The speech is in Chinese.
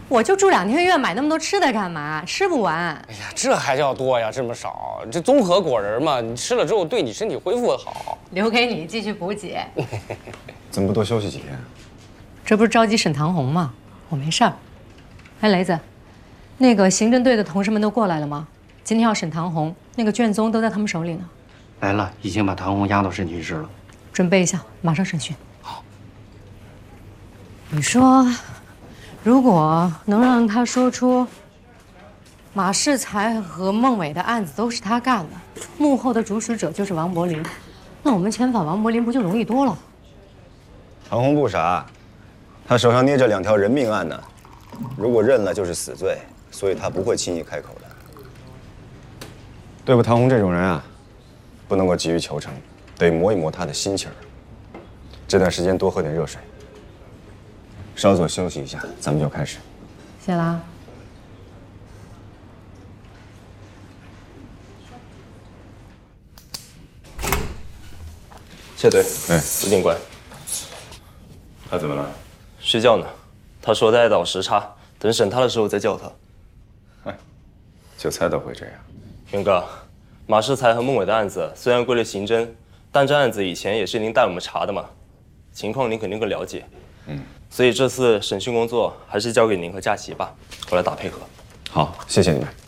我就住2天院，买那么多吃的干嘛？吃不完。 哎呀，这还叫多呀？这么少，这综合果仁嘛，你吃了之后对你身体恢复的好。 留给你继续补给。 怎么不多休息几天？ 这不是着急审唐红吗？我没事儿。哎，雷子，那个刑侦队的同事们都过来了吗？今天要审唐红，那个卷宗都在他们手里呢。 来了，已经把唐红押到审讯室了。 准备一下，马上审讯。好。你说，如果能让他说出马世才和孟伟的案子都是他干的，幕后的主使者就是王柏林，那我们遣返王柏林不就容易多了？ 唐红不傻，他手上捏着2条人命案呢，如果认了就是死罪，所以他不会轻易开口的。对付唐红这种人啊，不能够急于求成，得磨一磨他的心气儿。这段时间多喝点热水，稍作休息一下，咱们就开始。 谢啦。 谢队， 徐警官， 他怎么了？ 睡觉呢。他说在倒时差，等审他的时候再叫他。 就猜到会这样。 元哥，马世才和孟伟的案子虽然归了刑侦，但这案子以前也是您带我们查的嘛，情况您肯定更了解。所以这次审讯工作还是交给您和佳琪吧，我来打配合。 好，谢谢你们。